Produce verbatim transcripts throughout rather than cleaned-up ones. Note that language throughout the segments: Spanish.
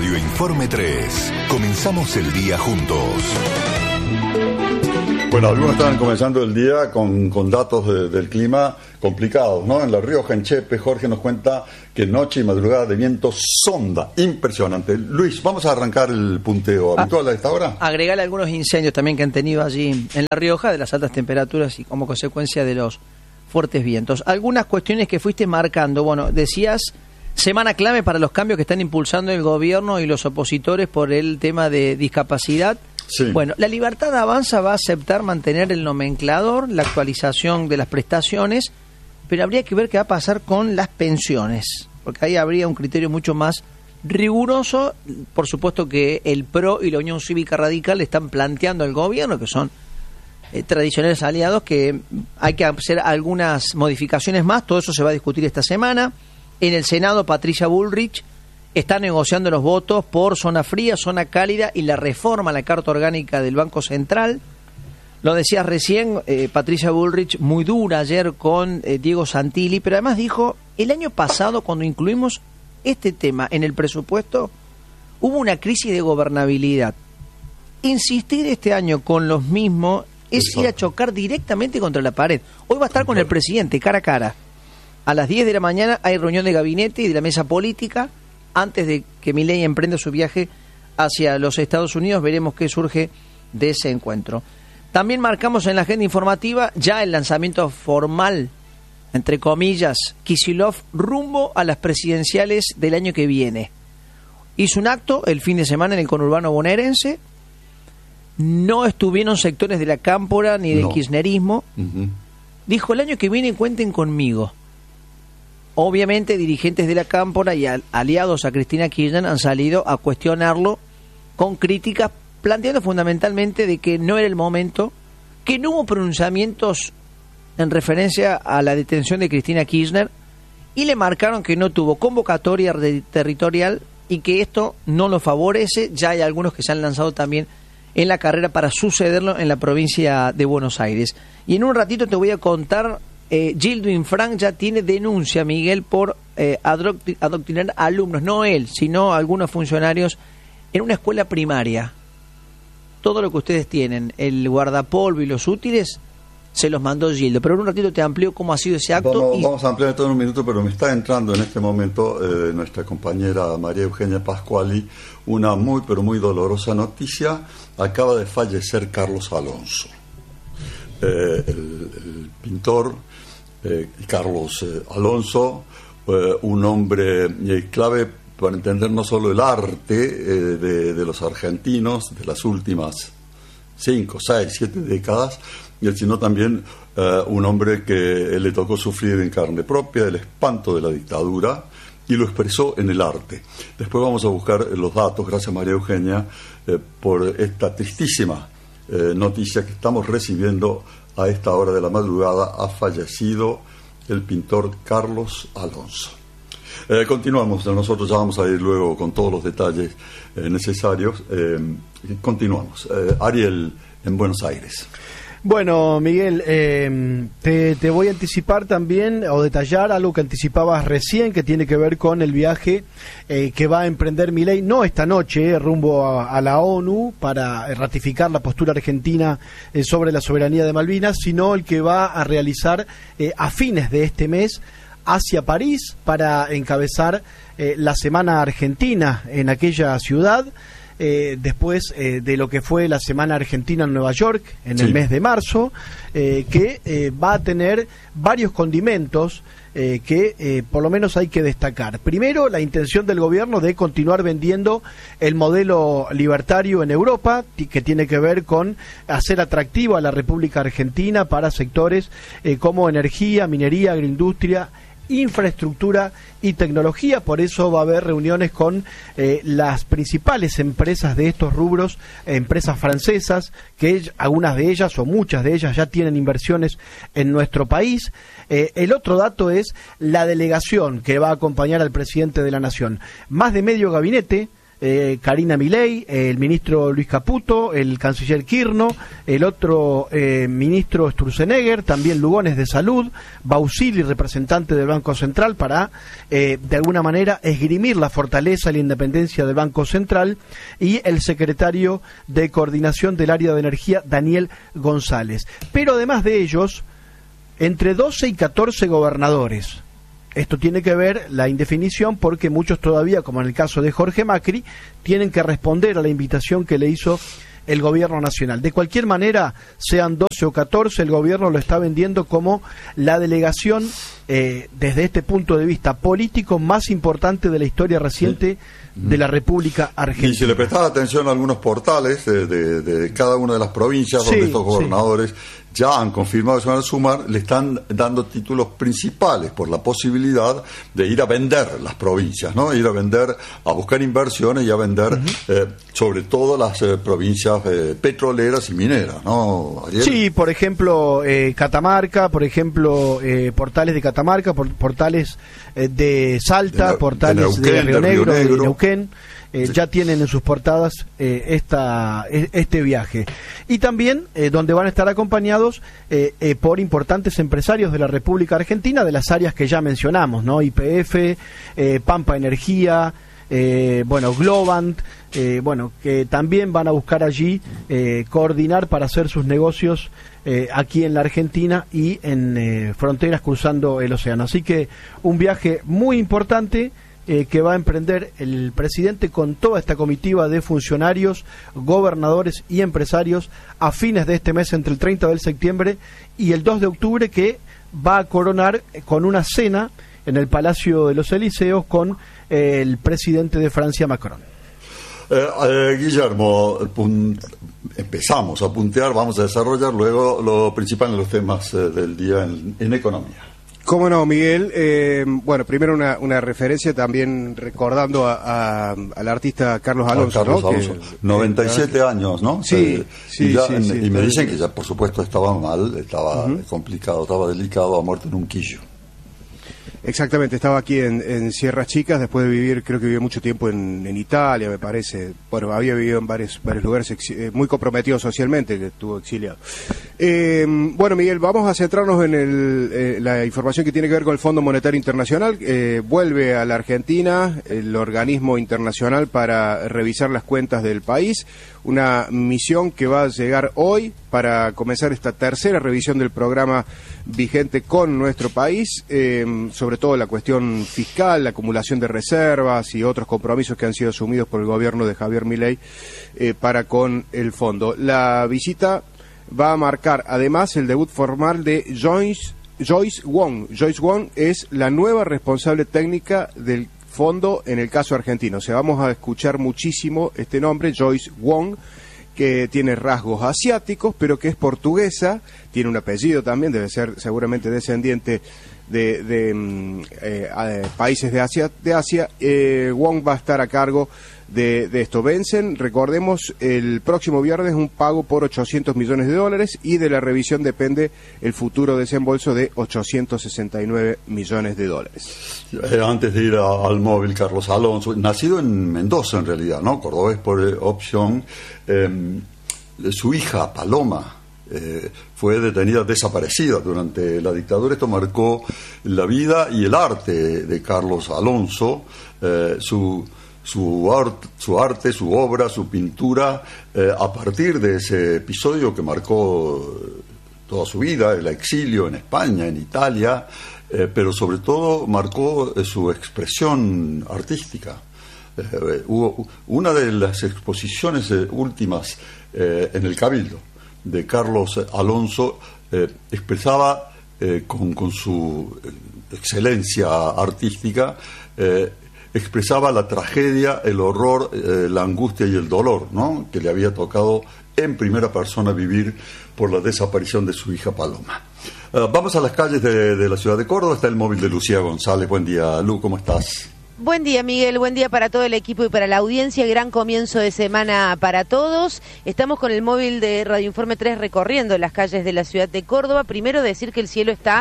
Radio Informe tres. Comenzamos el día juntos. Bueno, algunos están comenzando el día con, con datos de, del clima complicados, ¿no? En La Rioja, en Chepe, Jorge nos cuenta que noche y madrugada de viento sonda, impresionante. Luis, vamos a arrancar el punteo habitual a esta hora. Agregarle algunos incendios también que han tenido allí en La Rioja, de las altas temperaturas y como consecuencia de los fuertes vientos. Algunas cuestiones que fuiste marcando, bueno, decías, semana clave para los cambios que están impulsando el gobierno y los opositores por el tema de discapacidad. Sí. Bueno, la Libertad Avanza va a aceptar mantener el nomenclador, la actualización de las prestaciones, pero habría que ver qué va a pasar con las pensiones, porque ahí habría un criterio mucho más riguroso. Por supuesto que el P R O y la Unión Cívica Radical están planteando al gobierno, que son eh, tradicionales aliados, que hay que hacer algunas modificaciones más. Todo eso se va a discutir esta semana. En el Senado, Patricia Bullrich está negociando los votos por zona fría, zona cálida y la reforma a la Carta Orgánica del Banco Central. Lo decías recién, eh, Patricia Bullrich, muy dura ayer con eh, Diego Santilli, pero además dijo, el año pasado cuando incluimos este tema en el presupuesto, hubo una crisis de gobernabilidad. Insistir este año con los mismos es ir a chocar directamente contra la pared. Hoy va a estar con el presidente, cara a cara. A las diez de la mañana hay reunión de gabinete y de la mesa política. Antes de que Milei emprenda su viaje hacia los Estados Unidos, veremos qué surge de ese encuentro. También marcamos en la agenda informativa ya el lanzamiento formal, entre comillas, Kicillof rumbo a las presidenciales del año que viene. Hizo un acto el fin de semana en el conurbano bonaerense. No estuvieron sectores de la Cámpora ni del no. kirchnerismo. Uh-huh. Dijo, el año que viene cuenten conmigo. Obviamente dirigentes de la Cámpora y al, aliados a Cristina Kirchner han salido a cuestionarlo con críticas, planteando fundamentalmente de que no era el momento, que no hubo pronunciamientos en referencia a la detención de Cristina Kirchner y le marcaron que no tuvo convocatoria territorial y que esto no lo favorece. Ya hay algunos que se han lanzado también en la carrera para sucederlo en la provincia de Buenos Aires. Y en un ratito te voy a contar... Eh, Gildo Infran ya tiene denuncia, Miguel, por eh, adoctr- adoctrinar alumnos, no él, sino algunos funcionarios en una escuela primaria. Todo lo que ustedes tienen, el guardapolvo y los útiles, se los mandó Gildo. Pero en un ratito te amplío cómo ha sido ese acto. Vamos, y... vamos a ampliar todo en un minuto, pero me está entrando en este momento eh, nuestra compañera María Eugenia Pascuali una muy, pero muy dolorosa noticia. Acaba de fallecer Carlos Alonso, eh, el, el pintor. Eh, Carlos eh, Alonso, eh, un hombre eh, clave para entender no solo el arte eh, de, de los argentinos de las últimas cinco, seis, siete décadas, sino también eh, un hombre que le tocó sufrir en carne propia el espanto de la dictadura y lo expresó en el arte. Después vamos a buscar los datos, gracias María Eugenia, eh, por esta tristísima eh, noticia que estamos recibiendo. A esta hora de la madrugada ha fallecido el pintor Carlos Alonso. Eh, continuamos, nosotros ya vamos a ir luego con todos los detalles eh, necesarios. Eh, continuamos. Eh, Ariel, en Buenos Aires. Bueno, Miguel, eh, te, te voy a anticipar también o detallar algo que anticipabas recién, que tiene que ver con el viaje eh, que va a emprender Milei, no esta noche, eh, rumbo a, a la ONU para ratificar la postura argentina eh, sobre la soberanía de Malvinas, sino el que va a realizar eh, a fines de este mes hacia París para encabezar eh, la Semana Argentina en aquella ciudad. Eh, después eh, de lo que fue la Semana Argentina en Nueva York en sí. el mes de marzo, eh, que eh, va a tener varios condimentos eh, que eh, por lo menos hay que destacar. Primero, la intención del gobierno de continuar vendiendo el modelo libertario en Europa, que tiene que ver con hacer atractiva a la República Argentina para sectores eh, como energía, minería, agroindustria, infraestructura y tecnología. Por eso va a haber reuniones con eh, las principales empresas de estos rubros, eh, empresas francesas, que algunas de ellas o muchas de ellas ya tienen inversiones en nuestro país. Eh, el otro dato es la delegación que va a acompañar al presidente de la Nación. Más de medio gabinete eh, Karina Milei, el ministro Luis Caputo, el canciller Kirchner, el otro eh, ministro Sturzenegger, también Lugones de Salud, Bausili, representante del Banco Central, para eh, de alguna manera esgrimir la fortaleza y la independencia del Banco Central, y el secretario de Coordinación del Área de Energía, Daniel González. Pero además de ellos, entre doce y catorce gobernadores. Esto tiene que ver la indefinición porque muchos todavía, como en el caso de Jorge Macri, tienen que responder a la invitación que le hizo el gobierno nacional. De cualquier manera, sean doce o catorce, el gobierno lo está vendiendo como la delegación, eh, desde este punto de vista político, más importante de la historia reciente de la República Argentina. Y si le prestás atención a algunos portales de, de, de cada una de las provincias sí, donde estos gobernadores sí. ya han confirmado que se van a sumar, le están dando títulos principales por la posibilidad de ir a vender las provincias, ¿no? Ir a vender, a buscar inversiones y a vender, uh-huh. eh, sobre todo las eh, provincias eh, petroleras y mineras, ¿no, Ariel? Sí, por ejemplo, eh, Catamarca, por ejemplo, eh, portales de Catamarca, por, portales eh, de Salta, de, portales de, Neuquén, de Río de Negro, Negro, de Neuquén. Eh, sí. Ya tienen en sus portadas eh, esta, este viaje. Y también eh, donde van a estar acompañados eh, eh, por importantes empresarios de la República Argentina, de las áreas que ya mencionamos, ¿no? Y P F, eh, Pampa Energía, eh, bueno, Globant, eh, bueno, que también van a buscar allí eh, coordinar para hacer sus negocios eh, aquí en la Argentina y en eh, fronteras cruzando el océano. Así que un viaje muy importante Eh, que va a emprender el presidente con toda esta comitiva de funcionarios, gobernadores y empresarios a fines de este mes, entre el treinta de septiembre y el dos de octubre, que va a coronar con una cena en el Palacio de los Elíseos con eh, el presidente de Francia, Macron. Eh, eh, Guillermo, pun- empezamos a puntear, vamos a desarrollar luego lo principal en los temas eh, del día en, en economía. Cómo no, Miguel. Eh, bueno, primero una, una referencia también recordando a, a, al artista Carlos Alonso, Carlos ¿no? Alonso. Que, noventa y siete eh, años, ¿no? Sí, eh, sí, y, ya, sí, en, sí, y me sí. dicen que ya, por supuesto, estaba mal, estaba uh-huh. complicado, estaba delicado, ha muerto en un quillo. Exactamente, estaba aquí en, en Sierras Chicas, después de vivir, creo que vivió mucho tiempo en, en Italia, me parece. Bueno, había vivido en varios, varios lugares, ex, eh, muy comprometido socialmente, que estuvo exiliado. Eh, bueno, Miguel, vamos a centrarnos en el, eh, la información que tiene que ver con el Fondo Monetario Internacional. Eh, vuelve a la Argentina el organismo internacional para revisar las cuentas del país. Una misión que va a llegar hoy para comenzar esta tercera revisión del programa vigente con nuestro país, eh, sobre todo la cuestión fiscal, la acumulación de reservas y otros compromisos que han sido asumidos por el gobierno de Javier Milei eh, para con el fondo. La visita va a marcar además el debut formal de Joyce, Joyce Wong. Joyce Wong es la nueva responsable técnica del fondo en el caso argentino. O sea, vamos a escuchar muchísimo este nombre, Joyce Wong, que tiene rasgos asiáticos, pero que es portuguesa, tiene un apellido también, debe ser seguramente descendiente de, de eh, eh, países de Asia. De Asia. Eh, Wong va a estar a cargo de, de esto. Vencen, recordemos, el próximo viernes un pago por ochocientos millones de dólares y de la revisión depende el futuro desembolso de ochocientos sesenta y nueve millones de dólares. Eh, antes de ir a, al móvil, Carlos Alonso, nacido en Mendoza en realidad, ¿no? Cordobés por eh, opción, eh, su hija Paloma eh, fue detenida, desaparecida durante la dictadura. Esto marcó la vida y el arte de Carlos Alonso, eh, su Su, art, su arte, su obra, su pintura, eh, a partir de ese episodio que marcó toda su vida, el exilio en España, en Italia, eh, pero sobre todo marcó eh, su expresión artística. Eh, hubo una de las exposiciones eh, últimas eh, en el Cabildo de Carlos Alonso, eh, expresaba eh, con, con su excelencia artística, eh, expresaba la tragedia, el horror, eh, la angustia y el dolor, ¿no?, que le había tocado en primera persona vivir por la desaparición de su hija Paloma. Uh, vamos a las calles de, de la ciudad de Córdoba. Está el móvil de Lucía González. Buen día, Lu, ¿cómo estás? Buen día, Miguel, buen día para todo el equipo y para la audiencia, gran comienzo de semana para todos. Estamos con el móvil de Radio Informe tres recorriendo las calles de la ciudad de Córdoba. Primero decir que el cielo está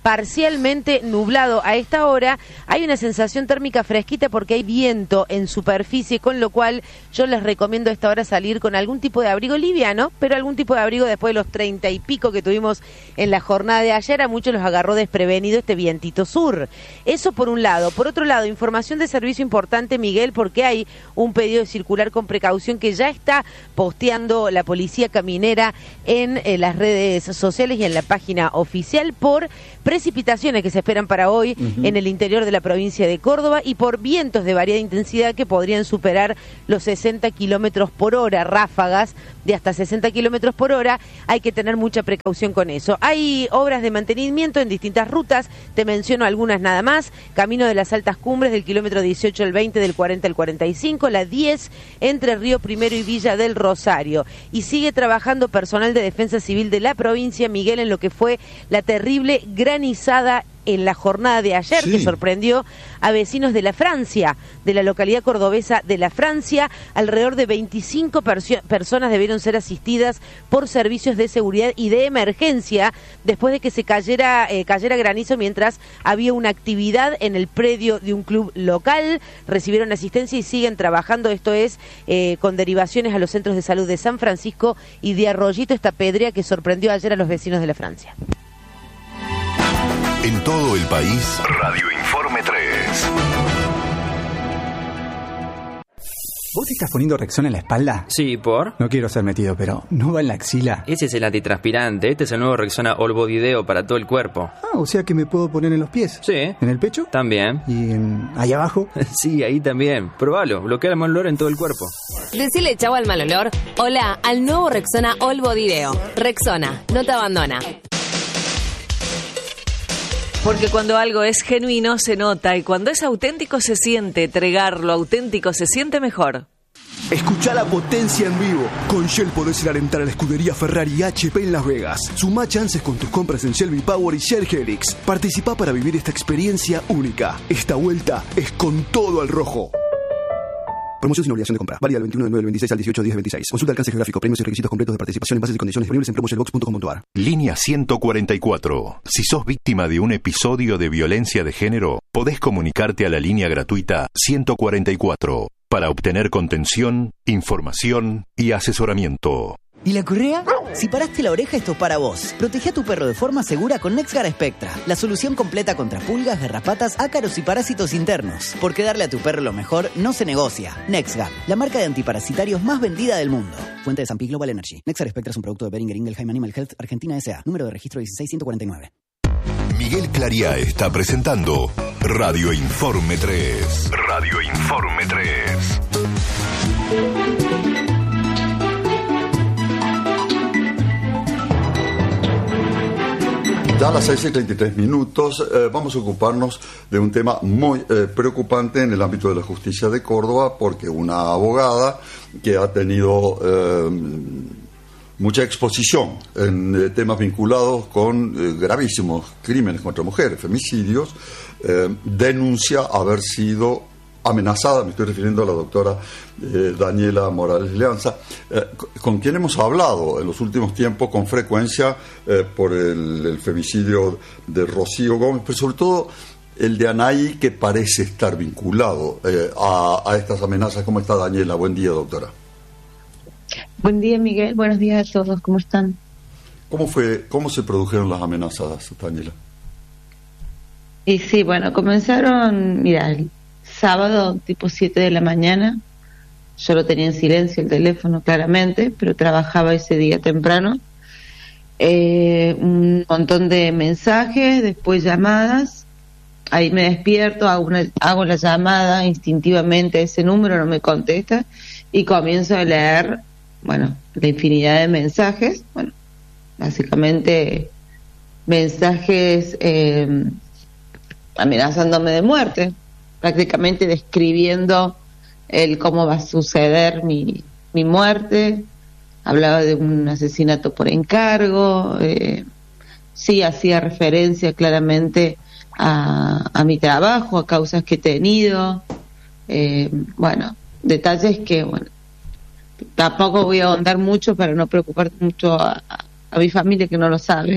parcialmente nublado a esta hora. Hay una sensación térmica fresquita porque hay viento en superficie, con lo cual yo les recomiendo a esta hora salir con algún tipo de abrigo liviano, pero algún tipo de abrigo después de los treinta y pico que tuvimos en la jornada de ayer. A muchos los agarró desprevenido este vientito sur. Eso por un lado. Por otro lado, información de servicio importante, Miguel, porque hay un pedido de circular con precaución que ya está posteando la Policía Caminera en eh, las redes sociales y en la página oficial por precipitaciones que se esperan para hoy uh-huh. en el interior de la provincia de Córdoba y por vientos de variada intensidad que podrían superar los sesenta kilómetros por hora, ráfagas de hasta sesenta kilómetros por hora. Hay que tener mucha precaución con eso. Hay obras de mantenimiento en distintas rutas, te menciono algunas nada más: Camino de las Altas Cumbres del kilómetro dieciocho al veinte, del cuarenta al cuarenta y cinco, la diez entre Río Primero y Villa del Rosario. Y sigue trabajando personal de Defensa Civil de la provincia, Miguel, en lo que fue la terrible granizada en la jornada de ayer, sí. que sorprendió a vecinos de la Francia, de la localidad cordobesa de la Francia. Alrededor de veinticinco perso- personas debieron ser asistidas por servicios de seguridad y de emergencia después de que se cayera, eh, cayera granizo mientras había una actividad en el predio de un club local. Recibieron asistencia y siguen trabajando, esto es, eh, con derivaciones a los centros de salud de San Francisco y de Arroyito, esta pedrea que sorprendió ayer a los vecinos de la Francia. En todo el país, Radio Informe tres. ¿Vos te estás poniendo Rexona en la espalda? Sí, ¿por? No quiero ser metido, pero ¿no va en la axila? Ese es el antitranspirante. Este es el nuevo Rexona All Body Deo para todo el cuerpo. Ah, o sea que me puedo poner en los pies. Sí. ¿En el pecho? También. ¿Y en... ahí abajo? Sí, ahí también. Probalo. Bloquea el mal olor en todo el cuerpo. Decile chau al mal olor. Hola al nuevo Rexona All Body Deo. Rexona, no te abandona. Porque cuando algo es genuino se nota y cuando es auténtico se siente. Entregar lo auténtico se siente mejor. Escuchá la potencia en vivo. Con Shell podés ir a alentar a la escudería Ferrari H P en Las Vegas. Sumá chances con tus compras en Shell V-Power y Shell Helix. Participá para vivir esta experiencia única. Esta vuelta es con todo al rojo. Promoción sin obligación de compra. Válida del veintiuno de nueve del veintiséis al dieciocho de diez del veintiséis. Consulta alcance geográfico, premios y requisitos completos de participación en bases y condiciones disponibles en promotionbox punto com punto a r. Línea ciento cuarenta y cuatro. Si sos víctima de un episodio de violencia de género, podés comunicarte a la línea gratuita ciento cuarenta y cuatro para obtener contención, información y asesoramiento. ¿Y la correa? Si paraste la oreja, esto es para vos. Protege a tu perro de forma segura con NexGard Spectra, la solución completa contra pulgas, garrapatas, ácaros y parásitos internos. Porque darle a tu perro lo mejor no se negocia. NexGard, la marca de antiparasitarios más vendida del mundo. Fuente de Sampi Global Energy. NexGard Spectra es un producto de Boehringer Ingelheim Animal Health, Argentina S A. Número de registro dieciséis ciento cuarenta y nueve. Miguel Clariá está presentando Radio Informe tres. Radio Informe tres. Ya a las seis y treinta y tres minutos eh, vamos a ocuparnos de un tema muy eh, preocupante en el ámbito de la justicia de Córdoba, porque una abogada que ha tenido eh, mucha exposición en eh, temas vinculados con eh, gravísimos crímenes contra mujeres, femicidios, eh, denuncia haber sido amenazada. Me estoy refiriendo a la doctora eh, Daniela Morales Leanza, eh, con quien hemos hablado en los últimos tiempos con frecuencia eh, por el, el femicidio de Rocío Gómez, pero sobre todo el de Anaí, que parece estar vinculado eh, a, a estas amenazas. ¿Cómo está, Daniela? Buen día, doctora. Buen día, Miguel. Buenos días a todos. ¿Cómo están? ¿Cómo fue, cómo se produjeron las amenazas, Daniela? Y sí, bueno, comenzaron, mira, el sábado tipo siete de la mañana. Yo lo tenía en silencio el teléfono, claramente, pero trabajaba ese día temprano. Eh, un montón de mensajes, después llamadas. Ahí me despierto, hago, una, hago la llamada instintivamente a ese número, no me contesta, y comienzo a leer, bueno, la infinidad de mensajes. Bueno, básicamente mensajes eh, amenazándome de muerte, prácticamente describiendo el cómo va a suceder mi, mi muerte. Hablaba de un asesinato por encargo, eh, sí hacía referencia claramente a, a mi trabajo, a causas que he tenido, eh, bueno, detalles que, bueno, tampoco voy a ahondar mucho para no preocupar mucho a, a, a mi familia, que no lo sabe.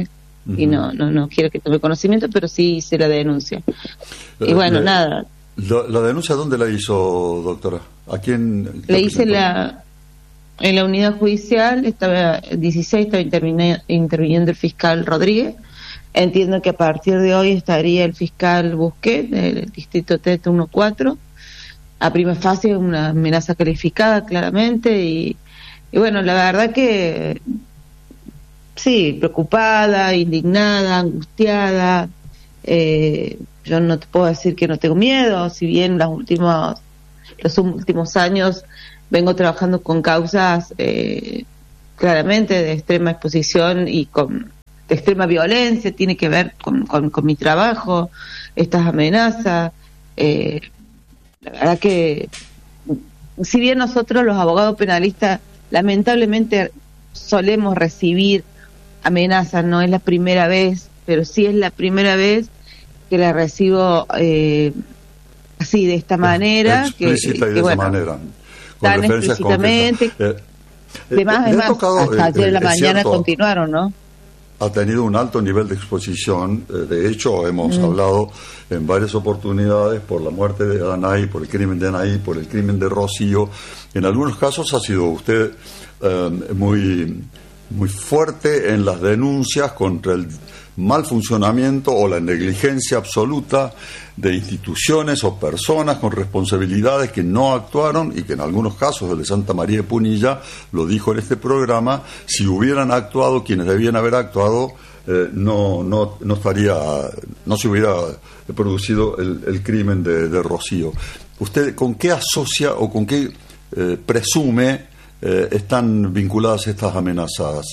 uh-huh. y no, no no quiero que tome conocimiento, pero sí hice la denuncia. Uh, y bueno, le, nada. Lo, ¿La denuncia dónde la hizo, doctora? ¿A quién? Le hice la en la unidad judicial, estaba dieciséis, estaba interviniendo el fiscal Rodríguez. Entiendo que a partir de hoy estaría el fiscal Busquet, del distrito T T catorce. A prima facie una amenaza calificada, claramente, y, y bueno, la verdad que sí, preocupada, indignada, angustiada. Eh, yo no te puedo decir que no tengo miedo, si bien los últimos, los últimos años vengo trabajando con causas eh, claramente de extrema exposición y con de extrema violencia, tiene que ver con, con, con mi trabajo, estas amenazas. Eh, la verdad que, si bien nosotros los abogados penalistas lamentablemente solemos recibir amenazas, no es la primera vez, pero sí es la primera vez que la recibo eh, así, de esta manera. Explícita que, y de que, esa bueno, manera. Con tan explícitamente. Eh, de más, de más, tocado, hasta eh, ayer en la mañana cierto, continuaron, ¿no? Ha tenido un alto nivel de exposición. De hecho, hemos mm. hablado en varias oportunidades por la muerte de Anaí, por el crimen de Anaí, por el crimen de Rocío. En algunos casos ha sido usted eh, muy, muy fuerte en las denuncias contra el mal funcionamiento o la negligencia absoluta de instituciones o personas con responsabilidades que no actuaron y que en algunos casos, el de Santa María de Punilla lo dijo en este programa, si hubieran actuado quienes debían haber actuado, eh, no, no, no estaría, no se hubiera producido el, el crimen de, de Rocío. ¿Usted con qué asocia o con qué eh, presume eh, están vinculadas estas amenazas?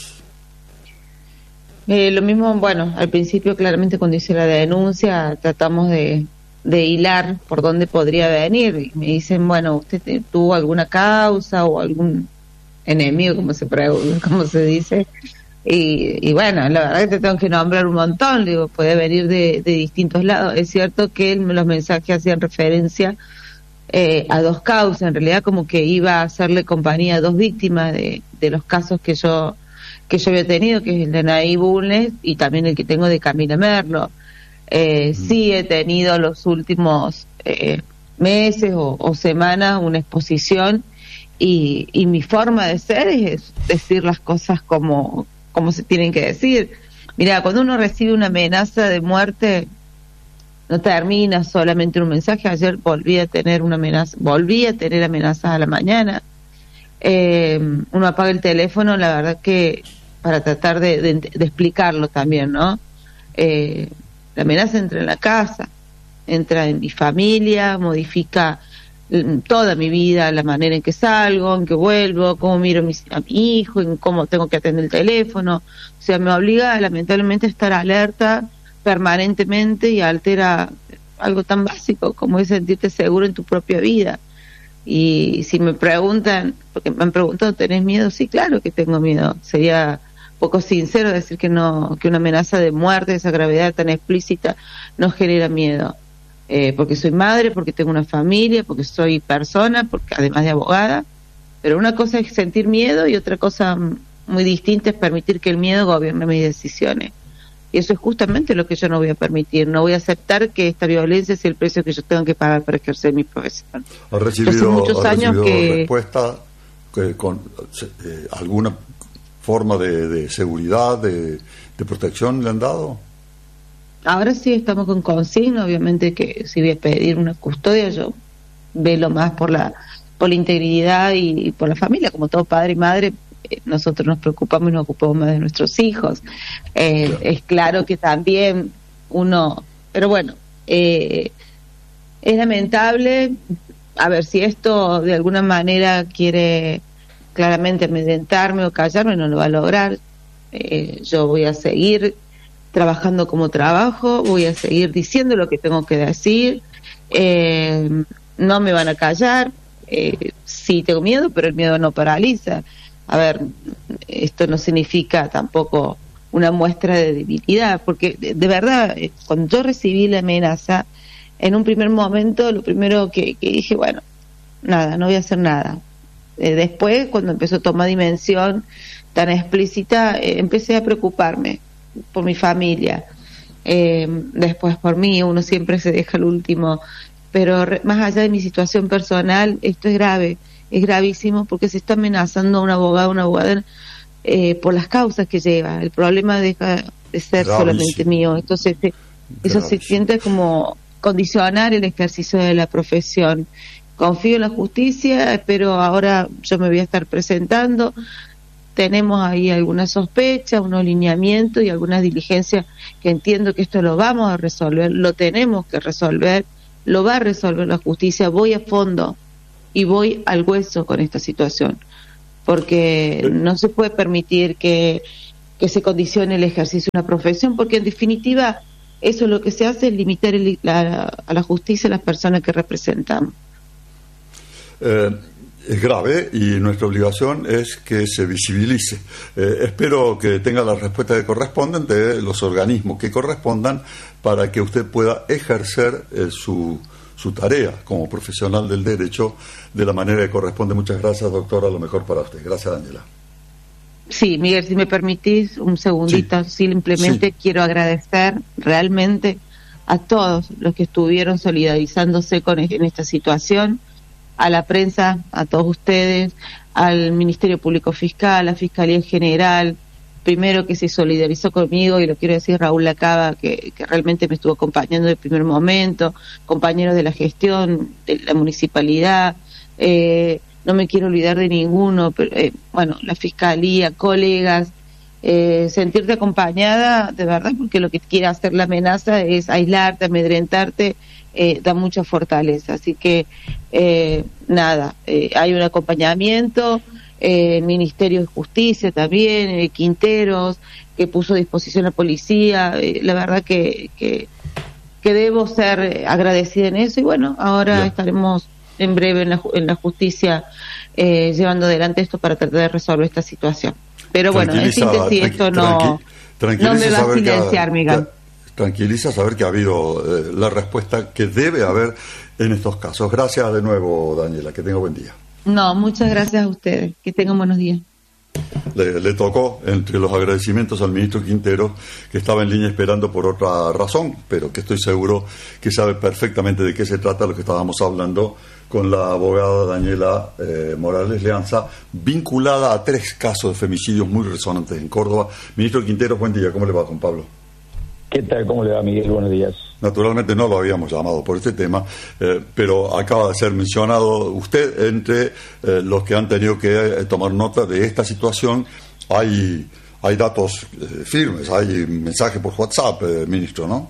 Eh, lo mismo, bueno, al principio claramente cuando hice la denuncia tratamos de, de hilar por dónde podría venir y me dicen, bueno, ¿usted tuvo alguna causa o algún enemigo, como se pregunta, como se dice? Y, y bueno, la verdad que te tengo que nombrar un montón, digo, puede venir de, de distintos lados. Es cierto que los mensajes hacían referencia eh, a dos causas, en realidad como que iba a hacerle compañía a dos víctimas de, de los casos que yo que yo había tenido, que es el de Anaí Bulnes y también el que tengo de Camila Merlo. Eh, mm. Sí he tenido los últimos eh, meses o, o semanas una exposición y, y mi forma de ser es decir las cosas como, como se tienen que decir. Mira, cuando uno recibe una amenaza de muerte, no termina solamente en un mensaje. Ayer volví a tener una amenaza, volví a tener amenazas a la mañana. Eh, uno apaga el teléfono, la verdad que para tratar de, de, de explicarlo también, ¿no? Eh, la amenaza entra en la casa, entra en mi familia, modifica toda mi vida, la manera en que salgo, en que vuelvo, cómo miro a mi, a mi hijo, en cómo tengo que atender el teléfono. O sea, me obliga lamentablemente a estar alerta permanentemente y altera algo tan básico como es sentirte seguro en tu propia vida. Y si me preguntan, porque me han preguntado, ¿tenés miedo? Sí, claro que tengo miedo. Sería poco sincero decir que no, que una amenaza de muerte de esa gravedad tan explícita no genera miedo. Eh, porque soy madre, porque tengo una familia, porque soy persona, porque además de abogada. Pero una cosa es sentir miedo y otra cosa muy distinta es permitir que el miedo gobierne mis decisiones. Y eso es justamente lo que yo no voy a permitir. No voy a aceptar que esta violencia sea el precio que yo tengo que pagar para ejercer mi profesión. ¿Ha recibido, muchos ¿ha años recibido que... respuesta que con eh, alguna forma de, de seguridad, de, de protección le han dado? Ahora sí estamos con consigna. Obviamente que si voy a pedir una custodia, yo velo más por la, por la integridad y, y por la familia, como todo padre y madre. Nosotros nos preocupamos y nos ocupamos más de nuestros hijos. Eh, claro. Es claro que también uno, pero bueno, eh, es lamentable. A ver, si esto de alguna manera quiere claramente amedrentarme o callarme, no lo va a lograr. Eh, yo voy a seguir trabajando como trabajo, voy a seguir diciendo lo que tengo que decir. Eh, no me van a callar. Eh, sí tengo miedo, pero el miedo no paraliza. A ver, esto no significa tampoco una muestra de debilidad, porque de, de verdad, cuando yo recibí la amenaza, en un primer momento, lo primero que, que dije, bueno, nada, no voy a hacer nada. Eh, después, cuando empezó a tomar dimensión tan explícita, eh, empecé a preocuparme. por mi familia, eh, después por mí, uno siempre se deja el último, pero re, más allá de mi situación personal, esto es grave, es gravísimo porque se está amenazando a un abogado, una abogada, eh, por las causas que lleva. El problema deja de ser gravísimo. Solamente mío, entonces se, eso se siente como condicionar el ejercicio de la profesión. Confío en la justicia, pero ahora yo me voy a estar presentando. Tenemos ahí algunas sospechas, unos lineamientos y algunas diligencias que entiendo que esto lo vamos a resolver, lo tenemos que resolver, lo va a resolver la justicia. Voy a fondo y voy al hueso con esta situación, porque no se puede permitir que, que se condicione el ejercicio de una profesión, porque en definitiva eso lo que se hace es limitar el, la, a la justicia a las personas que representamos. Eh, es grave y nuestra obligación es que se visibilice. Eh, espero que tenga la respuesta que corresponden de los organismos que correspondan para que usted pueda ejercer eh, su, su tarea como profesional del derecho de la manera que corresponde. Muchas gracias, doctora, lo mejor para usted. Gracias, Daniela. Sí, Miguel, si me permitís un segundito, sí. simplemente sí. quiero agradecer realmente a todos los que estuvieron solidarizándose con en esta situación, a la prensa, a todos ustedes, al Ministerio Público Fiscal, a la Fiscalía en general, primero que se solidarizó conmigo, y lo quiero decir, Raúl Lacaba, que, que realmente me estuvo acompañando desde el primer momento, compañeros de la gestión, de la municipalidad, eh, no me quiero olvidar de ninguno, pero eh, bueno, la Fiscalía, colegas, eh, sentirte acompañada, de verdad, porque lo que quiere hacer la amenaza es aislarte, amedrentarte, Eh, da mucha fortaleza, así que eh, nada, eh, hay un acompañamiento, eh, el Ministerio de Justicia también, eh, Quinteros, que puso a disposición la policía, eh, la verdad que, que, que debo ser agradecida en eso, y bueno, ahora Bien. estaremos en breve en la, en la justicia eh, llevando adelante esto para tratar de resolver esta situación. Pero bueno, en síntesis esto no, no me va a silenciar, Miguel. Tranquiliza saber que ha habido eh, la respuesta que debe haber en estos casos. Gracias de nuevo, Daniela, que tenga buen día. No, muchas gracias a ustedes, que tengan buenos días. Le, le tocó, entre los agradecimientos al ministro Quintero, que estaba en línea esperando por otra razón, pero que estoy seguro que sabe perfectamente de qué se trata lo que estábamos hablando con la abogada Daniela eh, Morales Leanza, vinculada a tres casos de femicidios muy resonantes en Córdoba. Ministro Quintero, buen día, ¿cómo le va, con Pablo? ¿Qué tal? ¿Cómo le va, Miguel? Buenos días. Naturalmente no lo habíamos llamado por este tema, eh, pero acaba de ser mencionado usted entre eh, los que han tenido que eh, tomar nota de esta situación. Hay, hay datos eh, firmes, hay mensajes por WhatsApp, eh, ministro, ¿no?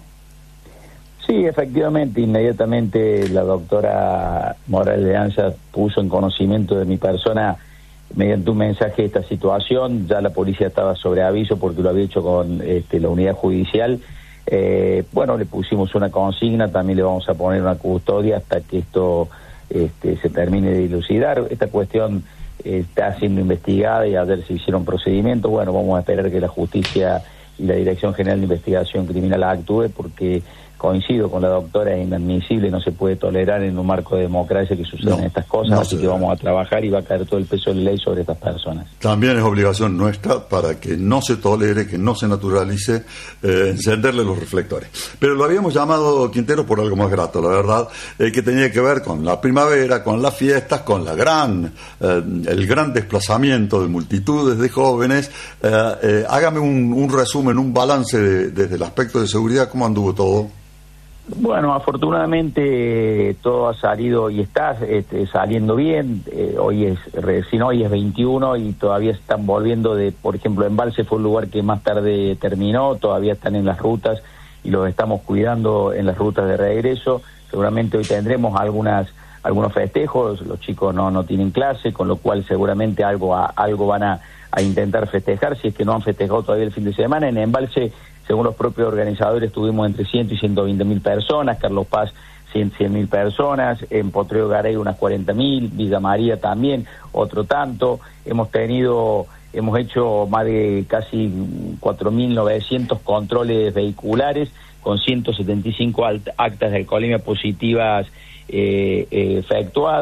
Sí, efectivamente, inmediatamente la doctora Morales Leanza puso en conocimiento de mi persona mediante un mensaje esta situación. Ya la policía estaba sobre aviso porque lo había hecho con este, la unidad judicial. Eh, bueno, le pusimos una consigna, también le vamos a poner una custodia hasta que esto este, se termine de dilucidar. Esta cuestión eh, está siendo investigada y ayer se hicieron procedimientos. Bueno, vamos a esperar que la justicia y la Dirección General de Investigación Criminal actúe, porque coincido con la doctora, es inadmisible, no se puede tolerar en un marco de democracia que sucedan no, estas cosas, no así que vamos a trabajar y va a caer todo el peso de la ley sobre estas personas. También es obligación nuestra, para que no se tolere, que no se naturalice, eh, encenderle los reflectores. Pero lo habíamos llamado, Quintero, por algo más grato, la verdad, eh, que tenía que ver con la primavera, con las fiestas, con la gran, eh, el gran desplazamiento de multitudes de jóvenes. Eh, eh, hágame un, un resumen, un balance de, desde el aspecto de seguridad, ¿cómo anduvo todo? Bueno, afortunadamente todo ha salido y está este, saliendo bien. Eh, hoy es recién hoy es veintiuno y todavía están volviendo de, por ejemplo, Embalse fue un lugar que más tarde terminó, todavía están en las rutas y los estamos cuidando en las rutas de regreso. Seguramente hoy tendremos algunas algunos festejos, los chicos no no tienen clase, con lo cual seguramente algo a, algo van a, a intentar festejar, si es que no han festejado todavía el fin de semana. En Embalse, según los propios organizadores, tuvimos entre cien y ciento veinte mil personas, Carlos Paz cien mil personas, en Potrero Garay unas cuarenta mil, Villa María también, otro tanto. Hemos tenido, hemos hecho más de casi cuatro mil novecientos controles vehiculares, con ciento setenta y cinco actas de alcoholemia positivas eh, eh, efectuadas.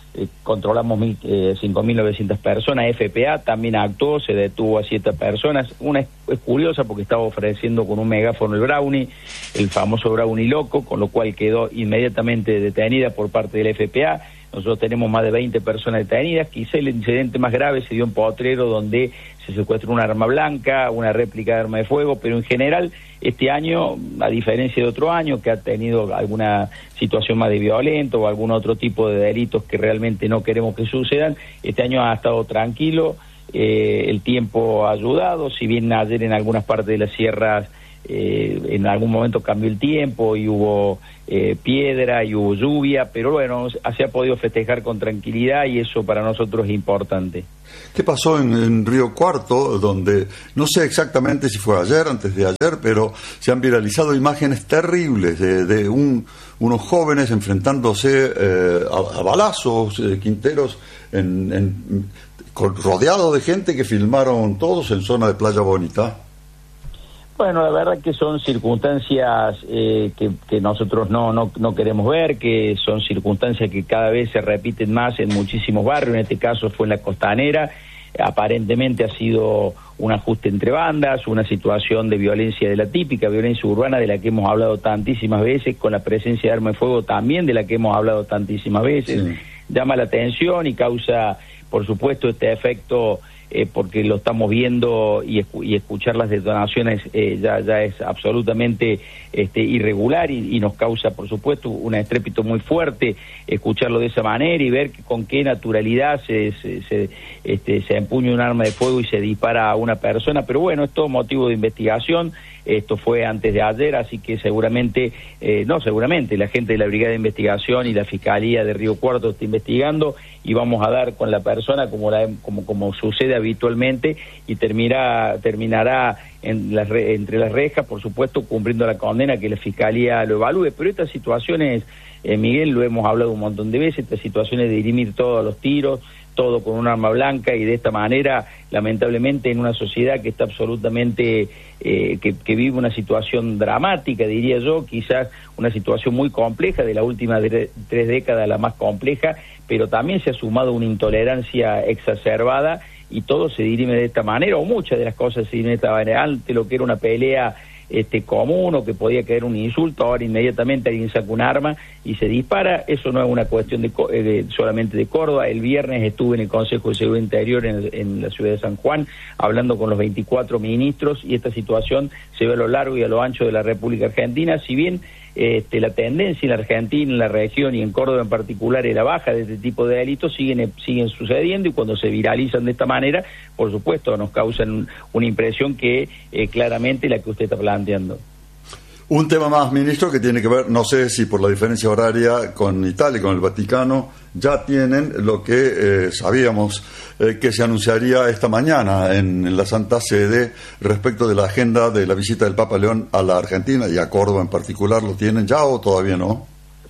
eh, controlamos mil, eh, cinco mil novecientas personas. F P A también actuó, se detuvo a siete personas. Una es, es curiosa porque estaba ofreciendo con un megáfono el brownie, el famoso brownie loco, con lo cual quedó inmediatamente detenida por parte del F P A. Nosotros tenemos más de veinte personas detenidas. Quizá el incidente más grave se dio en Potrero, donde se secuestró una arma blanca, una réplica de arma de fuego, pero en general este año, a diferencia de otro año que ha tenido alguna situación más de violento o algún otro tipo de delitos que realmente no queremos que sucedan, este año ha estado tranquilo, eh, el tiempo ha ayudado, si bien ayer en algunas partes de las sierras Eh, en algún momento cambió el tiempo y hubo eh, piedra y hubo lluvia, pero bueno, se ha podido festejar con tranquilidad y eso para nosotros es importante. ¿Qué pasó en, en Río Cuarto, donde no sé exactamente si fue ayer, antes de ayer, pero se han viralizado imágenes terribles de, de un, unos jóvenes enfrentándose eh, a, a balazos, eh, Quinteros, en, en, con, rodeados de gente que filmaron todos en zona de Playa Bonita? Bueno, la verdad que son circunstancias eh, que, que nosotros no, no, no queremos ver, que son circunstancias que cada vez se repiten más en muchísimos barrios. En este caso fue en la Costanera. Aparentemente ha sido un ajuste entre bandas, una situación de violencia de la típica violencia urbana de la que hemos hablado tantísimas veces, con la presencia de arma de fuego también de la que hemos hablado tantísimas veces. Sí. Llama la atención y causa, por supuesto, este efecto eh, porque lo estamos viendo y, escu y escuchar las detonaciones eh, ya, ya es absolutamente este, irregular y, y nos causa, por supuesto, un estrépito muy fuerte escucharlo de esa manera y ver que, con qué naturalidad se, se, se, este, se empuña un arma de fuego y se dispara a una persona, pero bueno, es todo motivo de investigación. Esto fue antes de ayer, así que seguramente, eh, no seguramente, la gente de la Brigada de Investigación y la Fiscalía de Río Cuarto está investigando y vamos a dar con la persona como la, como, como sucede habitualmente y terminará, terminará en las, entre las rejas, por supuesto, cumpliendo la condena que la Fiscalía lo evalúe. Pero estas situaciones, eh, Miguel, lo hemos hablado un montón de veces, estas situaciones de dirimir todos los tiros, todo con un arma blanca y de esta manera, lamentablemente, en una sociedad que está absolutamente, eh, que, que vive una situación dramática, diría yo, quizás una situación muy compleja, de la última de, tres décadas la más compleja, pero también se ha sumado una intolerancia exacerbada y todo se dirime de esta manera, o muchas de las cosas se dirimen de esta manera. Antes lo que era una pelea este común o que podía caer un insulto, ahora inmediatamente alguien saca un arma y se dispara. Eso no es una cuestión de, de solamente de Córdoba. El viernes estuve en el Consejo de Seguridad Interior en, en la ciudad de San Juan hablando con los veinticuatro ministros y esta situación se ve a lo largo y a lo ancho de la República Argentina. Si bien este, la tendencia en la Argentina, en la región y en Córdoba en particular es la baja de este tipo de delitos, siguen, siguen sucediendo y cuando se viralizan de esta manera, por supuesto, nos causan una impresión que eh, claramente la que usted está planteando. Un tema más, ministro, que tiene que ver, no sé si por la diferencia horaria con Italia y con el Vaticano, ya tienen lo que eh, sabíamos eh, que se anunciaría esta mañana en, en la Santa Sede respecto de la agenda de la visita del Papa León a la Argentina y a Córdoba en particular. ¿Lo tienen ya o todavía no?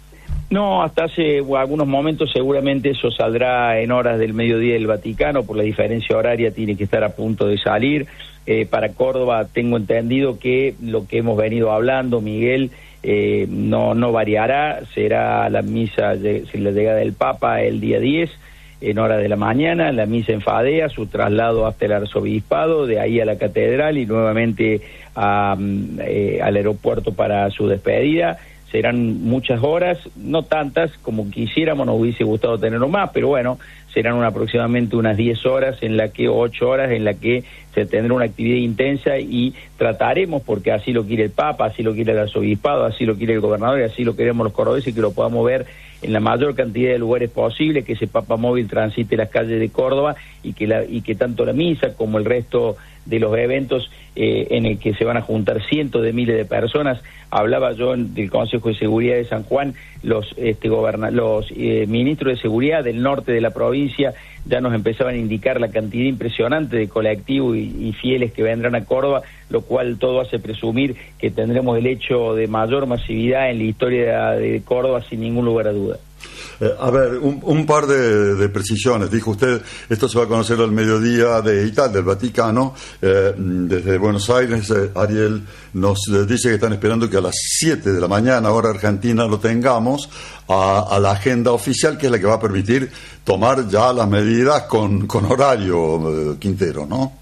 No, hasta hace algunos momentos seguramente eso saldrá en horas del mediodía del Vaticano, por la diferencia horaria tiene que estar a punto de salir. Eh, para Córdoba tengo entendido que lo que hemos venido hablando, Miguel, eh, no, no variará, será la misa, de, la llegada del Papa el día diez, en hora de la mañana, la misa en Fadea, su traslado hasta el arzobispado, de ahí a la catedral y nuevamente a, eh, al aeropuerto para su despedida. Serán muchas horas, no tantas como quisiéramos, nos hubiese gustado tenerlo más, pero bueno, serán una, aproximadamente unas diez horas, en la que ocho horas en la que se tendrá una actividad intensa y trataremos, porque así lo quiere el Papa, así lo quiere el arzobispado, así lo quiere el gobernador y así lo queremos los cordobeses, que lo podamos ver en la mayor cantidad de lugares posible, que ese Papa móvil transite las calles de Córdoba y que, la, y que tanto la misa como el resto de los eventos eh, en el que se van a juntar cientos de miles de personas. Hablaba yo en, del Consejo de Seguridad de San Juan, los, este, goberna, los eh, ministros de Seguridad del norte de la provincia ya nos empezaban a indicar la cantidad impresionante de colectivos y, y fieles que vendrán a Córdoba, lo cual todo hace presumir que tendremos el hecho de mayor masividad en la historia de, de Córdoba sin ningún lugar a duda. Eh, a ver, un, un par de, de precisiones. Dijo usted, esto se va a conocer al mediodía de Italia, del Vaticano. Eh, desde Buenos Aires, eh, Ariel nos eh, dice que están esperando que a las siete de la mañana, hora argentina, lo tengamos a, a la agenda oficial, que es la que va a permitir tomar ya las medidas con, con horario, eh, Quintero, ¿no?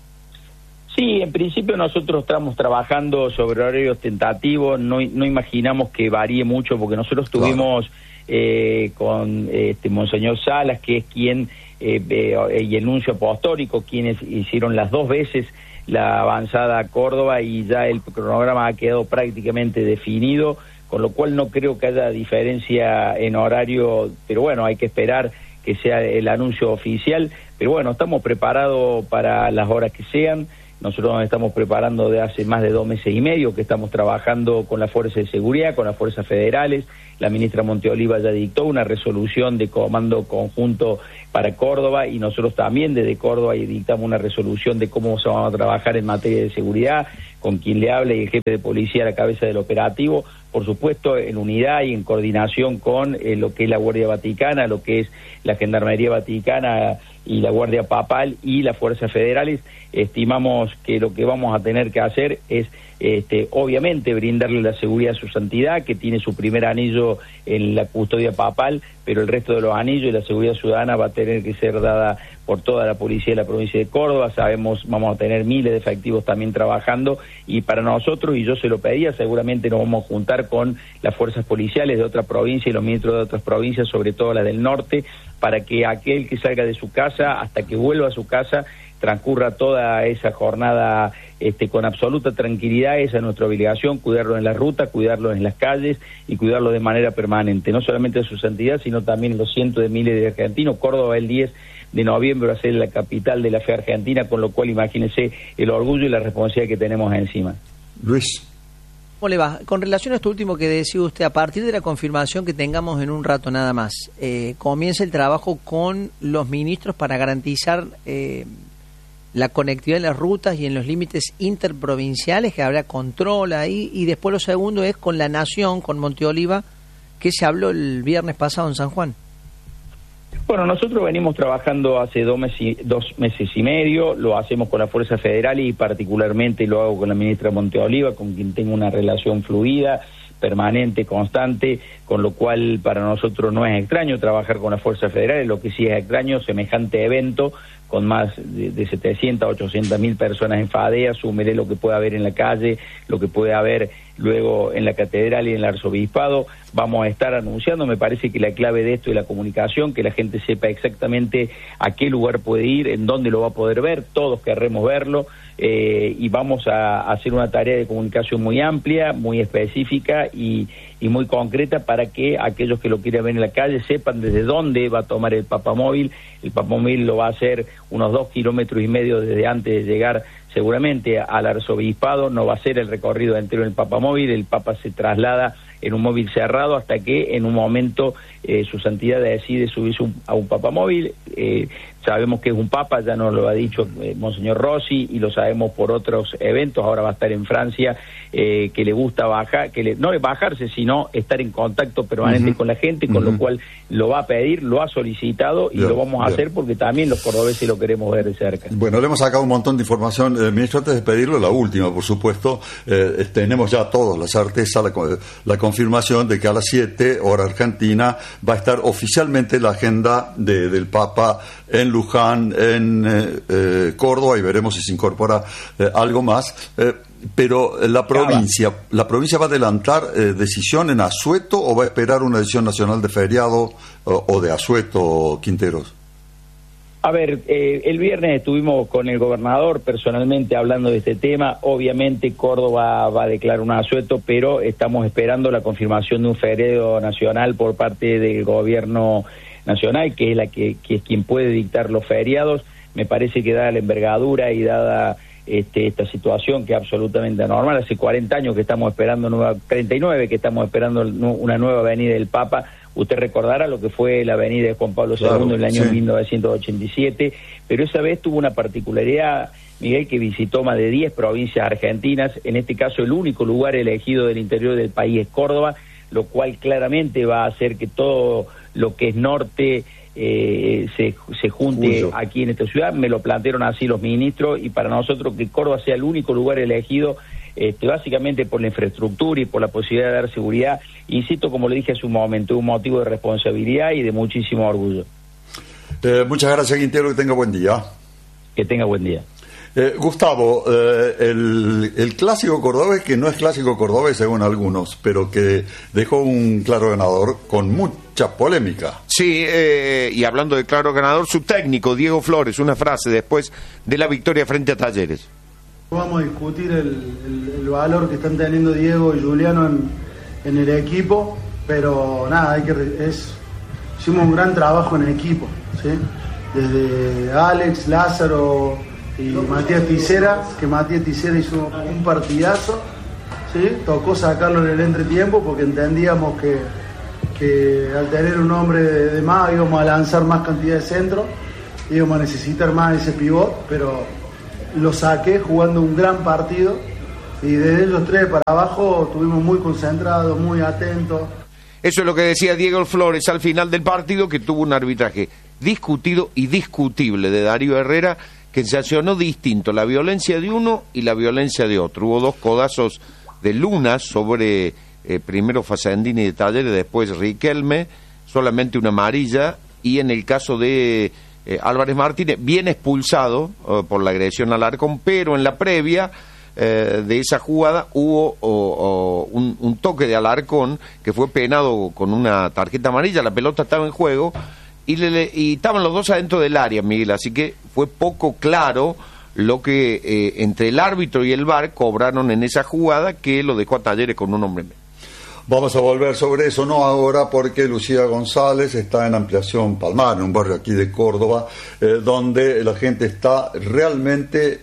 Sí, en principio nosotros estamos trabajando sobre horarios tentativos, no, no imaginamos que varíe mucho, porque nosotros tuvimos claro. eh, con este Monseñor Salas, que es quien, eh, eh, y el nuncio apostólico, quienes hicieron las dos veces la avanzada a Córdoba, y ya el cronograma ha quedado prácticamente definido, con lo cual no creo que haya diferencia en horario, pero bueno, hay que esperar que sea el anuncio oficial, pero bueno, estamos preparados para las horas que sean. Nosotros nos estamos preparando de hace más de dos meses y medio, que estamos trabajando con las fuerzas de seguridad, con las fuerzas federales. La ministra Monteoliva ya dictó una resolución de comando conjunto para Córdoba, y nosotros también desde Córdoba dictamos una resolución de cómo se va a trabajar en materia de seguridad, con quien le hable y el jefe de policía a la cabeza del operativo, por supuesto en unidad y en coordinación con eh, lo que es la Guardia Vaticana, lo que es la Gendarmería Vaticana y la Guardia Papal y las fuerzas federales. Estimamos que lo que vamos a tener que hacer es, este, obviamente, brindarle la seguridad a su santidad, que tiene su primer anillo en la custodia papal, pero el resto de los anillos y la seguridad ciudadana va a tener que ser dada por toda la policía de la provincia de Córdoba. Sabemos, vamos a tener miles de efectivos también trabajando, y para nosotros, y yo se lo pedía, seguramente nos vamos a juntar con las fuerzas policiales de otra provincia y los ministros de otras provincias, sobre todo las del norte, para que aquel que salga de su casa hasta que vuelva a su casa transcurra toda esa jornada este, con absoluta tranquilidad. Esa es nuestra obligación, cuidarlo en la ruta, cuidarlo en las calles y cuidarlo de manera permanente, no solamente a su santidad, sino también los cientos de miles de argentinos. Córdoba el diez de noviembre va a ser la capital de la fe argentina, con lo cual imagínense el orgullo y la responsabilidad que tenemos encima. Luis. ¿Cómo le va? Con relación a esto último que decía usted, a partir de la confirmación que tengamos en un rato nada más, eh, comienza el trabajo con los ministros para garantizar eh, la conectividad en las rutas y en los límites interprovinciales, que habrá control ahí, y después lo segundo es con la Nación, con Monteoliva, que se habló el viernes pasado en San Juan. Bueno, nosotros venimos trabajando hace dos meses, dos meses y medio, lo hacemos con la Fuerza Federal y particularmente lo hago con la ministra Monteoliva, con quien tengo una relación fluida, permanente, constante, con lo cual para nosotros no es extraño trabajar con las Fuerzas Federales. Lo que sí es extraño, semejante evento, con más de, de setecientas, ochocientas mil personas en Fadea, súmele lo que puede haber en la calle, lo que puede haber luego en la catedral y en el arzobispado. Vamos a estar anunciando, me parece que la clave de esto es la comunicación, que la gente sepa exactamente a qué lugar puede ir, en dónde lo va a poder ver, todos querremos verlo, eh, y vamos a hacer una tarea de comunicación muy amplia, muy específica y, y muy concreta, para que aquellos que lo quieran ver en la calle sepan desde dónde va a tomar el papamóvil. El papamóvil lo va a hacer unos dos kilómetros y medio desde antes de llegar seguramente al arzobispado. No va a ser el recorrido entero en el papamóvil, el papa se traslada en un móvil cerrado hasta que en un momento eh, su santidad decide subirse un, a un papamóvil. Eh, sabemos que es un papa, ya nos lo ha dicho eh, Monseñor Rossi, y lo sabemos por otros eventos. Ahora va a estar en Francia, eh, que le gusta bajar, que le, no es bajarse, sino estar en contacto permanente uh-huh. con la gente, con uh-huh. lo cual lo va a pedir, lo ha solicitado y bien, lo vamos a bien. hacer porque también los cordobeses lo queremos ver de cerca. Bueno, le hemos sacado un montón de información. Eh, ministro, antes de pedirlo, la última, por supuesto, eh, tenemos ya todos, la certeza, la, la confirmación de que a las siete, hora argentina, va a estar oficialmente la agenda de, del Papa en Luján, en eh, eh, Córdoba, y veremos si se incorpora eh, algo más. Eh, pero la provincia, ¿la provincia va a adelantar eh, decisión en asueto o va a esperar una decisión nacional de feriado o, o de asueto, Quinteros? A ver, eh, el viernes estuvimos con el gobernador personalmente hablando de este tema. Obviamente Córdoba va a declarar un asueto, pero estamos esperando la confirmación de un feriado nacional por parte del gobierno nacional, que es la que, que es quien puede dictar los feriados. Me parece que dada la envergadura y dada este, esta situación que es absolutamente anormal, hace cuarenta años que estamos esperando, nueva, treinta y nueve que estamos esperando una nueva venida del Papa. Usted recordará lo que fue la venida de Juan Pablo segundo claro, en el año sí. mil novecientos ochenta y siete, pero esa vez tuvo una particularidad, Miguel, que visitó más de diez provincias argentinas. En este caso el único lugar elegido del interior del país es Córdoba. lo cual claramente va a hacer que todo lo que es norte eh, se, se junte Uyo. aquí en esta ciudad. Me lo plantearon así los ministros, y para nosotros que Córdoba sea el único lugar elegido, este, básicamente por la infraestructura y por la posibilidad de dar seguridad, insisto, como le dije hace un momento, es un motivo de responsabilidad y de muchísimo orgullo. Eh, muchas gracias, Quintero, que tenga buen día. Que tenga buen día. Eh, Gustavo, eh, el, el clásico cordobés, que no es clásico cordobés según algunos, pero que dejó un claro ganador con mucha polémica. Sí, eh, y hablando de claro ganador, su técnico, Diego Flores, una frase después de la victoria frente a Talleres. Vamos a discutir el, el, el valor que están teniendo Diego y Juliano en, en el equipo, pero nada, hay que es hicimos un gran trabajo en equipo, ¿sí? Desde Alex, Lázaro y Matías Ticera, que Matías Ticera hizo un partidazo, ¿sí? Tocó sacarlo en el entretiempo porque entendíamos que, que al tener un hombre de, de más íbamos a lanzar más cantidad de centros, íbamos a necesitar más ese pivot, pero lo saqué jugando un gran partido y desde ellos tres para abajo estuvimos muy concentrados, muy atentos. Eso es lo que decía Diego Flores al final del partido, que tuvo un arbitraje discutido y discutible de Darío Herrera, que sancionó distinto la violencia de uno y la violencia de otro. Hubo dos codazos de Luna sobre eh, primero Facendini de Talleres, después Riquelme, solamente una amarilla, y en el caso de eh, Álvarez Martínez, bien expulsado eh, por la agresión al Arcón, pero en la previa eh, de esa jugada hubo oh, oh, un, un toque de Alarcón que fue penado con una tarjeta amarilla, la pelota estaba en juego, Y, le, y estaban los dos adentro del área, Miguel, así que fue poco claro lo que eh, entre el árbitro y el V A R cobraron en esa jugada, que lo dejó a Talleres con un hombre menos. Vamos a volver sobre eso, no ahora, porque Lucía González está en Ampliación Palmar, en un barrio aquí de Córdoba, eh, donde la gente está realmente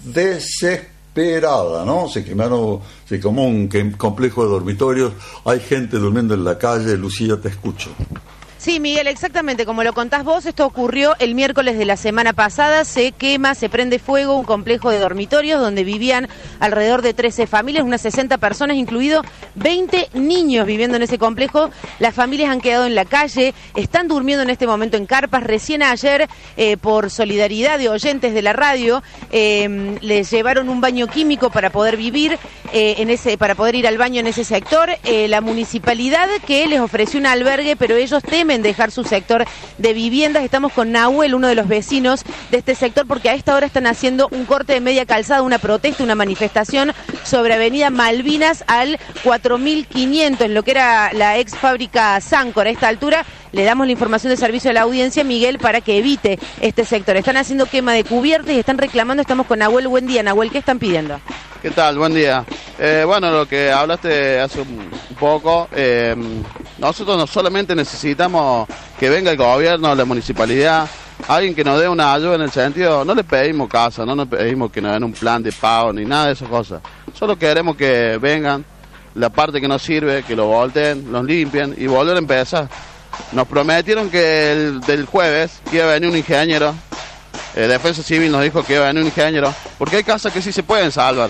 desesperada, ¿no? Se quemaron, se quemó un complejo de dormitorios, hay gente durmiendo en la calle. Lucía, te escucho. Sí, Miguel, exactamente como lo contás vos, esto ocurrió el miércoles de la semana pasada. Se quema, se prende fuego un complejo de dormitorios donde vivían alrededor de trece familias, unas sesenta personas, incluido veinte niños viviendo en ese complejo. Las familias han quedado en la calle, están durmiendo en este momento en carpas. Recién ayer, eh, por solidaridad de oyentes de la radio, eh, les llevaron un baño químico para poder vivir eh, en ese, para poder ir al baño en ese sector. Eh, la municipalidad que les ofreció un albergue, pero ellos temen dejar su sector de viviendas. Estamos con Nahuel, uno de los vecinos de este sector, porque a esta hora están haciendo un corte de media calzada, una protesta, una manifestación sobre Avenida Malvinas al cuatro mil quinientos, en lo que era la ex fábrica Sancor. A esta altura le damos la información de servicio a la audiencia, Miguel, para que evite este sector. Están haciendo quema de cubiertas y están reclamando. Estamos con Nahuel. Buen día, Nahuel, ¿qué están pidiendo? ¿Qué tal? Buen día. Eh, bueno, lo que hablaste hace un poco, eh, nosotros no solamente necesitamos que venga el gobierno, la municipalidad, alguien que nos dé una ayuda en el sentido, no le pedimos casa, no nos pedimos que nos den un plan de pago ni nada de esas cosas. Solo queremos que vengan, la parte que nos sirve, que lo volteen, los limpien y volver a empezar. Nos prometieron que el del jueves iba a venir un ingeniero, eh, Defensa Civil nos dijo que iba a venir un ingeniero, porque hay casas que sí se pueden salvar.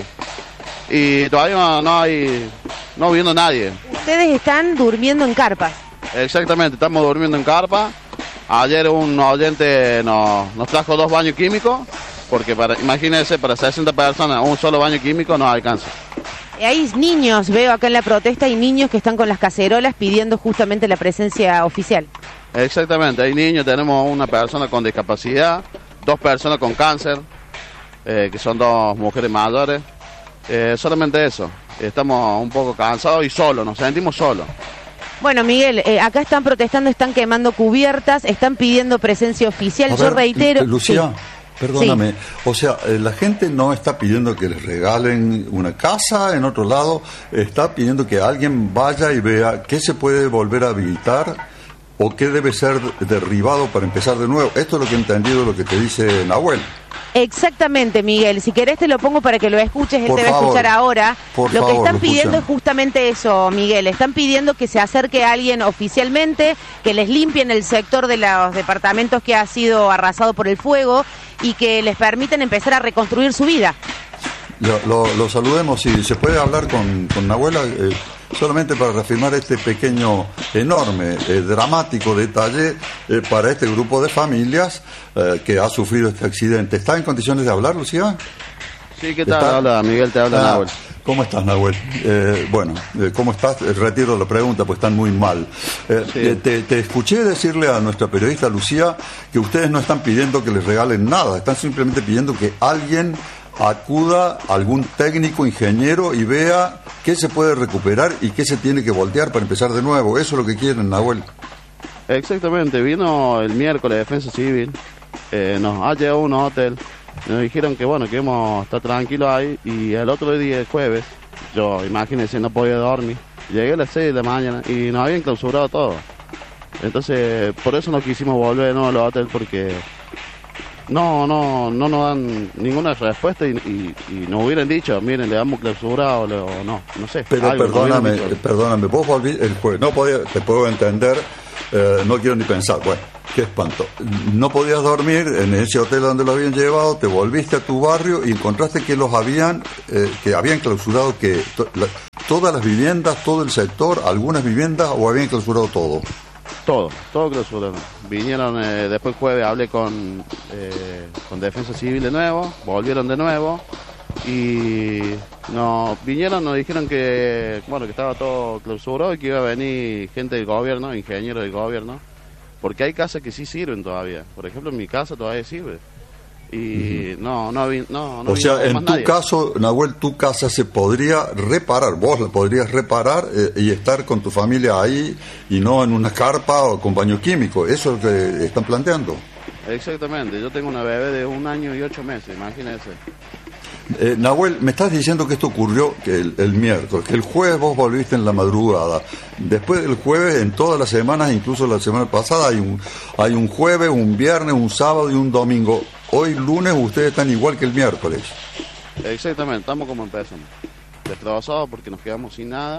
Y todavía no, no hay, no viendo nadie. Ustedes están durmiendo en carpas. Exactamente, estamos durmiendo en carpa. Ayer un oyente nos, nos trajo dos baños químicos, porque para, imagínense, para sesenta personas un solo baño químico no alcanza. Hay niños, veo acá en la protesta, hay niños que están con las cacerolas pidiendo justamente la presencia oficial. Exactamente, hay niños, tenemos una persona con discapacidad, dos personas con cáncer, eh, que son dos mujeres mayores. Eh, solamente eso, estamos un poco cansados y solos, nos sentimos solos. Bueno, Miguel, eh, acá están protestando, están quemando cubiertas, están pidiendo presencia oficial. A Yo ver, reitero... Lucía, sí. Perdóname, sí. O sea, eh, la gente no está pidiendo que les regalen una casa en otro lado, está pidiendo que alguien vaya y vea qué se puede volver a habilitar o qué debe ser derribado para empezar de nuevo. Esto es lo que he entendido, lo que te dice Nahuel. Exactamente, Miguel. Si querés te lo pongo para que lo escuches, él Por te va a favor, escuchar ahora. por Lo que favor, están lo pidiendo escuchan. es justamente eso, Miguel. Están pidiendo que se acerque alguien oficialmente, que les limpien el sector de los departamentos que ha sido arrasado por el fuego y que les permiten empezar a reconstruir su vida. Lo, lo, lo saludemos, si se puede hablar con, con Nahuel, eh, solamente para reafirmar este pequeño, enorme, eh, dramático detalle eh, para este grupo de familias eh, que ha sufrido este accidente. ¿Está en condiciones de hablar, Lucía? Sí, ¿qué tal? ¿Está? Habla, Miguel, te habla Ah, Nahuel. ¿Cómo estás, Nahuel? Eh, bueno, eh, ¿cómo estás? Eh, Retiro la pregunta, pues están muy mal. Eh, Sí. eh, te, te escuché decirle a nuestra periodista Lucía que ustedes no están pidiendo que les regalen nada, están simplemente pidiendo que alguien acuda, algún técnico, ingeniero, y vea qué se puede recuperar y qué se tiene que voltear para empezar de nuevo. Eso es lo que quieren, Nahuel. Exactamente, vino el miércoles Defensa Civil, eh, nos ha llegado a un hotel, nos dijeron que bueno, que íbamos a estar tranquilos ahí, y el otro día, el jueves, yo imagínense, no podía dormir, llegué a las seis de la mañana y nos habían clausurado todo. Entonces, por eso no quisimos volver de nuevo al hotel, porque no, no, no nos dan ninguna respuesta y, y, y nos hubieran dicho, miren, le damos clausura o, le- o no, no sé. Pero algo, perdóname, no hubieran dicho. perdóname, vos volví el jueves, no podía, te puedo entender, eh, no quiero ni pensar, bueno, qué espanto. No podías dormir en ese hotel donde lo habían llevado, te volviste a tu barrio y encontraste que los habían, eh, que habían clausurado que to- la- todas las viviendas, todo el sector, algunas viviendas, o habían clausurado todo. Todo, todo clausuraron. Vinieron, eh, después jueves hablé con, eh, con Defensa Civil de nuevo, volvieron de nuevo y nos vinieron, nos dijeron que bueno que estaba todo clausurado y que iba a venir gente del gobierno, ingenieros del gobierno, porque hay casas que sí sirven todavía. Por ejemplo, en mi casa todavía sirve. Y no, no, vi- no, no O sea, vino en más tu nadie. caso, Nahuel, tu casa se podría reparar, vos la podrías reparar eh, y estar con tu familia ahí y no en una carpa o con baño químico. Eso es lo que están planteando. Exactamente, yo tengo una bebé de un año y ocho meses, imagínense. Eh, Nahuel, me estás diciendo que esto ocurrió que el, el miércoles, que el jueves vos volviste en la madrugada. Después del jueves, en todas las semanas, incluso la semana pasada, hay un, hay un jueves, un viernes, un sábado y un domingo. Hoy lunes ustedes están igual que el miércoles. Exactamente, estamos como empezamos. Destrozados porque nos quedamos sin nada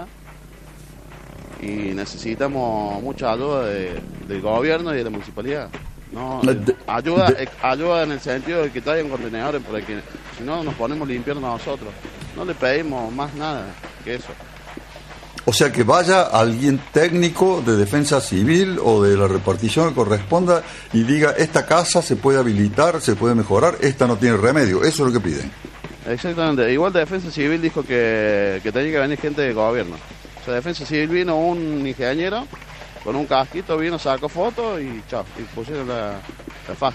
y necesitamos mucha ayuda de- del gobierno y de la municipalidad. No, De- de- ayuda, de- eh, ayuda en el sentido de que traigan contenedores para que si no nos ponemos a limpiar nosotros. No le pedimos más nada que eso. O sea, que vaya alguien técnico de defensa civil o de la repartición que corresponda y diga, esta casa se puede habilitar, se puede mejorar, esta no tiene remedio. Eso es lo que piden. Exactamente, igual de Defensa Civil dijo que, que tenía que venir gente del gobierno. O sea, Defensa Civil vino un ingeniero con un casquito, vino, sacó fotos y chao, y pusieron la, la faja.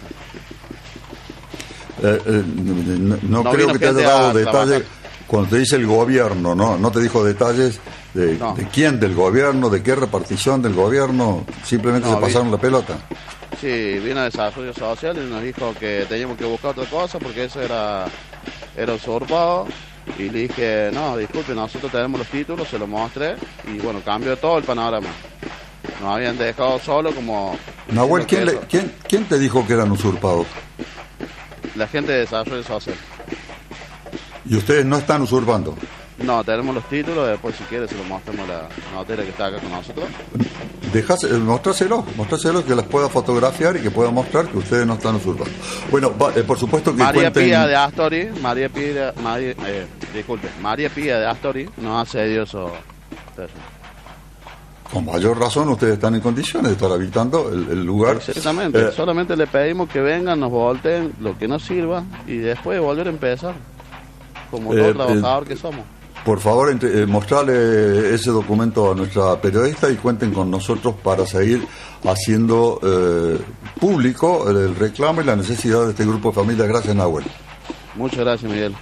Eh, eh, no no No creo vino que te haya gente dado a detalles. trabajar. Cuando te dice el gobierno, ¿no? No te dijo detalles de, No. de quién del gobierno, de qué repartición del gobierno. Simplemente No, se pasaron vi- la pelota. Sí, vino a Desarrollo Social y nos dijo que teníamos que buscar otra cosa porque eso era, era usurpado. Y le dije, no, disculpe, nosotros tenemos los títulos, se los mostré y bueno, cambió todo el panorama. Nos habían dejado solo como... Nahuel, diciendo ¿quién, que le- eso- quién, quién te dijo que eran usurpados? La gente de Desarrollo Social. Y ustedes no están usurpando. No, tenemos los títulos, después si quieres se los mostramos a la notera que está acá con nosotros. Dejás, eh, mostráselo, mostráselo, que las pueda fotografiar y que pueda mostrar que ustedes no están usurpando. Bueno, va- eh, por supuesto que María cuenten... Pía de Astori, María Pía, María, eh, disculpe, María Pía de Astori nos ha cedido eso. eso. Con mayor razón ustedes están en condiciones de estar habitando el, el lugar. Exactamente, Eh, solamente le pedimos que vengan, nos volteen lo que nos sirva y después volver a empezar, como todo Eh, trabajador eh, que somos. Por favor, entre- eh, mostrarle ese documento a nuestra periodista y cuenten con nosotros para seguir haciendo eh, público el reclamo y la necesidad de este grupo de familias. Gracias, Nahuel. Muchas gracias, Miguel.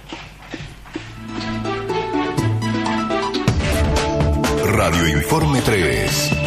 Radio Informe tres.